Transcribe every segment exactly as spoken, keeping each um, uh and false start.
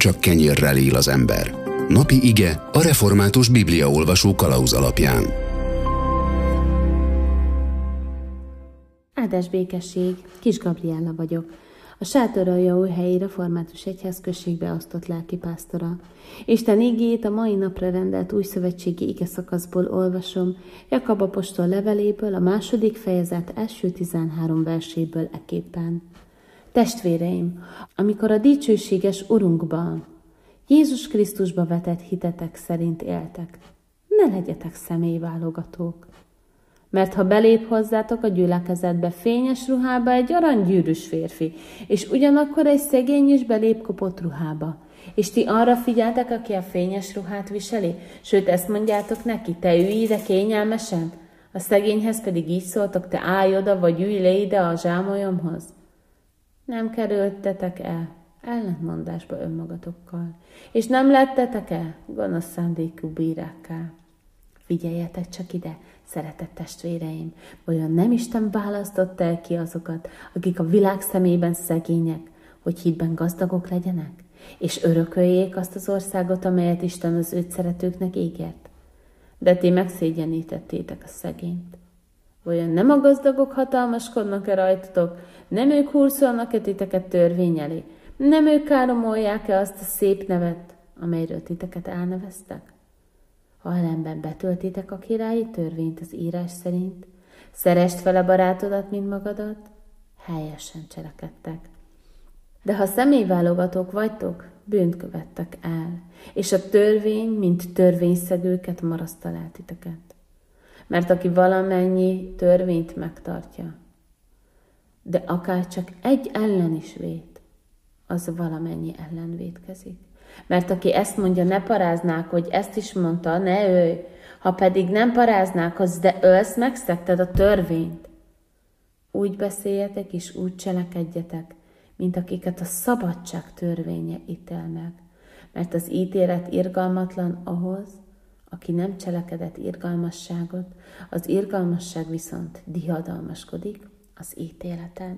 csak kenyérrel él az ember. Napi ige a református bibliaolvasó kalauz alapján. Áldás békesség, Kis Gabriella vagyok. A Sátoraljaújhelyi Református Egyházközségbe osztott lelkipásztora. Isten igéjét a mai napra rendelt újszövetségi ige szakaszból olvasom, Jakab apostol leveléből, a második fejezet első tizenhárom verséből eképpen. Testvéreim, amikor a dicsőséges Urunkban, Jézus Krisztusba vetett hitetek szerint éltek, ne legyetek személyválogatók. Mert ha belép hozzátok a gyülekezetbe fényes ruhába egy aranygyűrűs férfi, és ugyanakkor egy szegény is belép kopott ruhába, és ti arra figyeltek, aki a fényes ruhát viseli, sőt ezt mondjátok neki, te ülj ide kényelmesen, a szegényhez pedig így szóltok, te állj oda, vagy ülj le ide a zsámolyomhoz. Nem kerültetek el ellentmondásba önmagatokkal, és nem lettetek el gonosz szándékú bírákká. Figyeljetek csak ide, szeretett testvéreim, vajon nem Isten választotta el ki azokat, akik a világ szemében szegények, hogy hitben gazdagok legyenek, és örököljék azt az országot, amelyet Isten az őt szeretőknek ígért? De ti megszégyenítettétek a szegényt. Vajon nem a gazdagok hatalmaskodnak-e rajtatok? Nem ők hurcolnak-e titeket törvény elé? Nem ők káromolják-e azt a szép nevet, amelyről titeket elneveztek? Ha ellenben betöltitek a királyi törvényt az írás szerint, szeresd fel a barátodat, mint magadat, helyesen cselekedtek. De ha személyválogatók vagytok, bűnt követtek el, és a törvény, mint törvényszegőket marasztalál titeket. Mert aki valamennyi törvényt megtartja, de akár csak egy ellen is vét, az valamennyi ellen vétkezik. Mert aki ezt mondja, ne paráznák, hogy ezt is mondta, ne ölj, ha pedig nem paráznákozz, de ölsz, megszegted a törvényt. Úgy beszéljetek és úgy cselekedjetek, mint akiket a szabadság törvénye ítél meg. Mert az ítélet irgalmatlan ahhoz, aki nem cselekedett irgalmasságot, az irgalmasság viszont diadalmaskodik az ítéleten.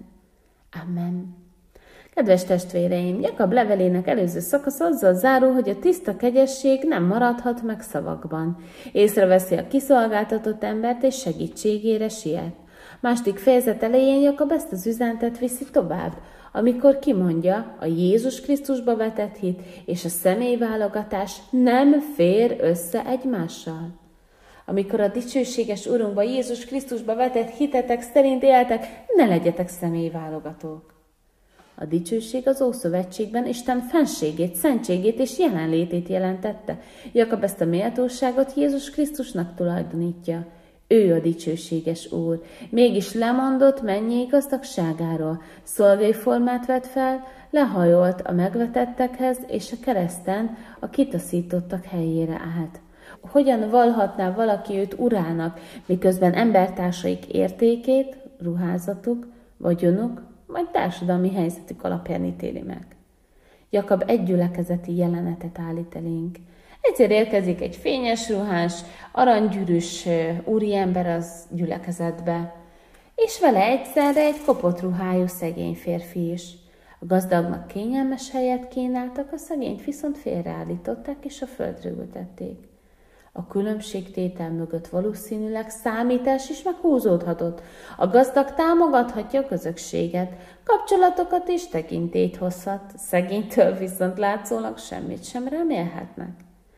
Amen. Kedves testvéreim, Jakab levelének előző szakasz azzal zárul, hogy a tiszta kegyesség nem maradhat meg szavakban. Észreveszi a kiszolgáltatott embert és segítségére siet. Második fejezet elején Jakab ezt az üzenetet viszi tovább, amikor kimondja, a Jézus Krisztusba vetett hit és a személyválogatás nem fér össze egymással. Amikor a dicsőséges Urunkba, Jézus Krisztusba vetett hitetek szerint éltek, ne legyetek személyválogatók. A dicsőség az Ószövetségben Isten fenségét, szentségét és jelenlétét jelentette. Jakab ezt a méltóságot Jézus Krisztusnak tulajdonítja. Ő a dicsőséges Úr. Mégis lemondott mennyei gazdagságáról, szolgai formát vett fel, lehajolt a megvetettekhez, és a kereszten a kitaszítottak helyére állt. Hogyan vallhatná valaki őt urának, miközben embertársaik értékét, ruházatuk, vagyonuk, vagy társadalmi helyzetük alapján ítéli meg? Jakab egy gyülekezeti jelenetet állít elénk. Egyszer érkezik egy fényes ruhás, aranygyűrűs úriember az gyülekezetbe, és vele egyszerre egy kopott ruhájú szegény férfi is. A gazdagnak kényelmes helyet kínáltak, a szegényt viszont félreállították és a földre ültették. A különbségtétel mögött valószínűleg számítás is meghúzódhatott. A gazdag támogathatja a közösséget, kapcsolatokat és tekintélyt hozhat, szegénytől viszont látszólag semmit sem remélhetnek.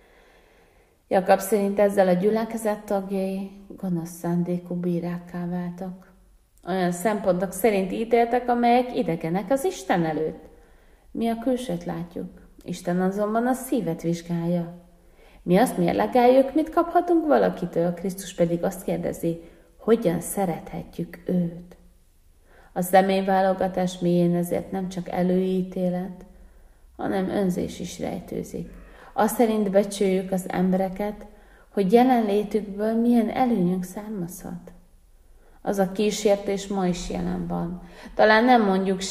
Jakab szerint ezzel a gyülekezet tagjai gonosz szándékú bírákká váltak. Olyan szempontok szerint ítéltek, amelyek idegenek az Isten előtt. Mi a külsőt látjuk, Isten azonban a szívet vizsgálja. Mi azt mérlegeljük, mit kaphatunk valakitől, Krisztus pedig azt kérdezi, hogyan szerethetjük őt. A személyválogatás mélyén ezért nem csak előítélet, hanem önzés is rejtőzik. Azt szerint becsüljük az embereket, hogy jelenlétükből milyen előnyünk származhat. Az a kísértés ma is jelen van. Talán nem mondjuk